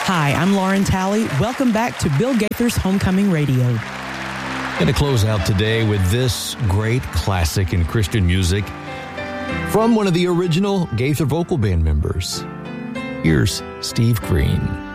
Hi, I'm Lauren Talley. Welcome back to Bill Gaither's Homecoming Radio. Going to close out today with this great classic in Christian music from one of the original Gaither vocal band members. Here's Steve Green.